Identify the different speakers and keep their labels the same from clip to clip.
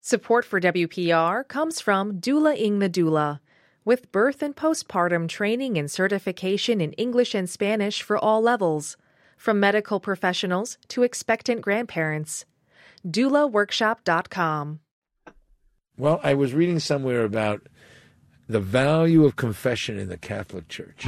Speaker 1: Support for WPR comes from Doula Ing the Doula, with birth and postpartum training and certification in English and Spanish for all levels, from medical professionals to expectant grandparents. DoulaWorkshop.com.
Speaker 2: Well, I was reading somewhere about the value of confession in the Catholic Church.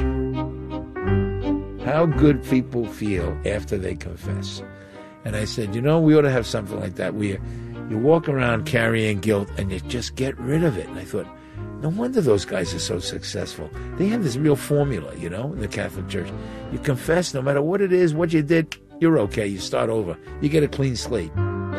Speaker 2: How good people feel after they confess. And I said, we ought to have something like that where you walk around carrying guilt and you just get rid of it. And I thought, no wonder those guys are so successful. They have this real formula, in the Catholic Church. You confess no matter what it is, what you did, you're okay. You start over. You get a clean slate.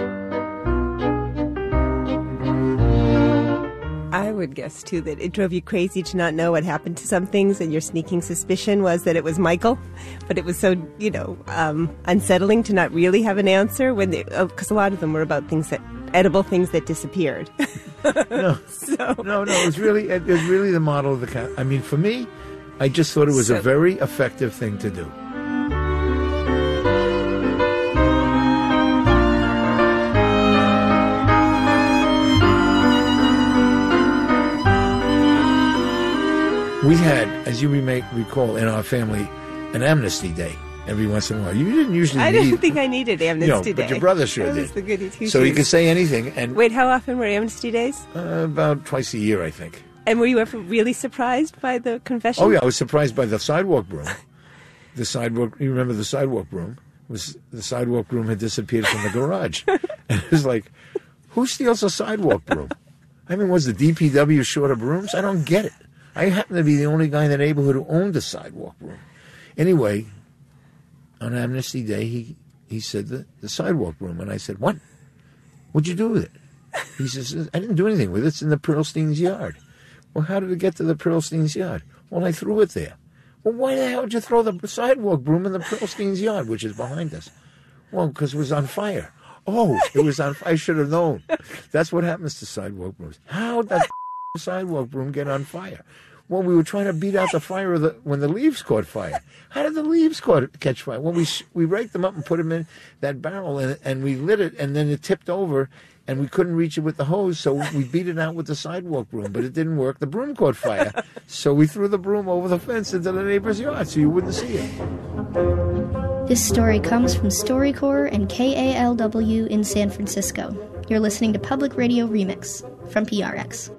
Speaker 3: I would guess, too, that it drove you crazy to not know what happened to some things, and your sneaking suspicion was that it was Michael. But it was so, unsettling to not really have an answer because a lot of them were about edible things that disappeared.
Speaker 2: No, it was really the model of the cat. I mean, for me, I just thought it was a very effective thing to do. We had, as you may recall, in our family, an amnesty day every once in a while. You didn't usually
Speaker 3: I didn't think I needed amnesty day.
Speaker 2: But your brother sure did.
Speaker 3: The goody two-shoes.
Speaker 2: So he could say anything. And
Speaker 3: wait, how often were amnesty days?
Speaker 2: About twice a year, I think.
Speaker 3: And were you ever really surprised by the confession?
Speaker 2: Oh, yeah, I was surprised by the sidewalk broom. You remember the sidewalk broom? The sidewalk broom had disappeared from the garage. And it was like, who steals a sidewalk broom? I mean, was the DPW short of brooms? I don't get it. I happen to be the only guy in the neighborhood who owned a sidewalk broom. Anyway, on Amnesty Day, he said the sidewalk broom. And I said, what? What'd you do with it? He says, I didn't do anything with it. It's in the Perlstein's yard. Well, how did it get to the Perlstein's yard? Well, I threw it there. Well, why the hell did you throw the sidewalk broom in the Perlstein's yard, which is behind us? Well, because it was on fire. Oh, it was on fire. I should have known. That's what happens to sidewalk brooms. How did that sidewalk broom get on fire? Well, we were trying to beat out the fire when the leaves caught fire. How did the leaves catch fire? Well, we raked them up and put them in that barrel, and we lit it, and then it tipped over, and we couldn't reach it with the hose, so we beat it out with the sidewalk broom, but it didn't work. The broom caught fire, so we threw the broom over the fence into the neighbor's yard so you wouldn't see it.
Speaker 4: This story comes from StoryCorps and KALW in San Francisco. You're listening to Public Radio Remix from PRX.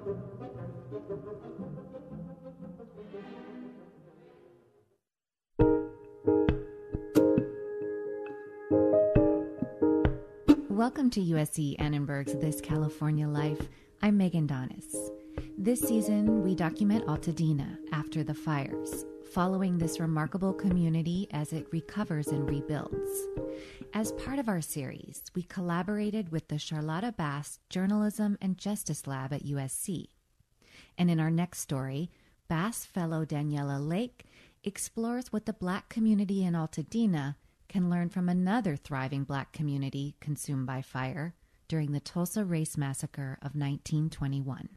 Speaker 5: Welcome to USC Annenberg's This California Life. I'm Megan Donis. This season, we document Altadena after the fires, following this remarkable community as it recovers and rebuilds. As part of our series, we collaborated with the Charlotta Bass Journalism and Justice Lab at USC. And in our next story, Bass fellow Daniela Lake explores what the Black community in Altadena can learn from another thriving Black community consumed by fire during the Tulsa Race Massacre of 1921.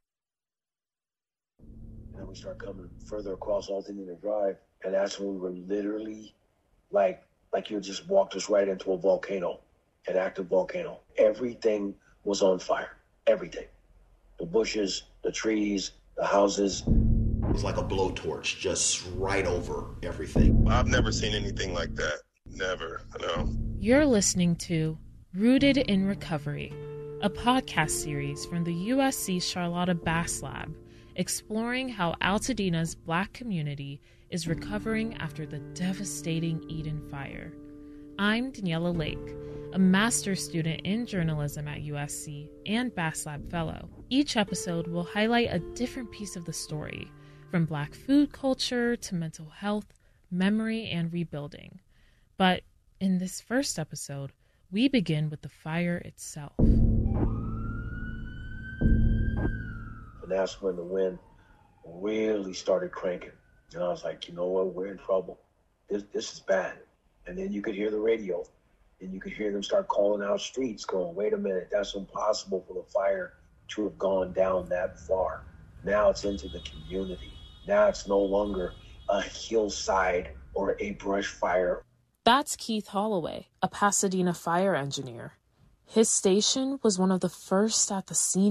Speaker 6: And then we start coming further across Altadena Drive, and that's when we were literally like you just walked us right into a volcano, an active volcano. Everything was on fire. Everything. The bushes, the trees, the houses.
Speaker 7: It was like a blowtorch, just right over everything.
Speaker 8: I've never seen anything like that. Never, no.
Speaker 9: You're listening to Rooted in Recovery, a podcast series from the USC Charlotta Bass Lab, exploring how Altadena's Black community is recovering after the devastating Eden Fire. I'm Daniela Lake, a master's student in journalism at USC and Bass Lab fellow. Each episode will highlight a different piece of the story, from Black food culture to mental health, memory, and rebuilding. But in this first episode, we begin with the fire itself.
Speaker 6: And that's when the wind really started cranking. And I was like, you know what, we're in trouble. This is bad. And then you could hear the radio, and you could hear them start calling out streets, going, wait a minute, that's impossible for the fire to have gone down that far. Now it's into the community. Now it's no longer a hillside or a brush fire.
Speaker 9: That's Keith Holloway, a Pasadena fire engineer. His station was one of the first at the scene